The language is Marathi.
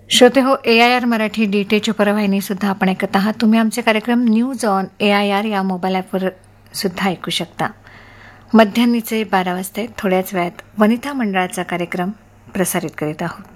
श्रोते हो, AIR मराठी DTच्या परवाहिनीसुद्धा आपण ऐकत आहात. तुम्ही आमचे कार्यक्रम न्यूज ऑन AIR या मोबाईल ॲपवर सुद्धा ऐकू शकता. मध्यान्नीचे 12 वाजता थोड्याच वेळात वनिता मंडळाचा कार्यक्रम प्रसारित करीत आहोत.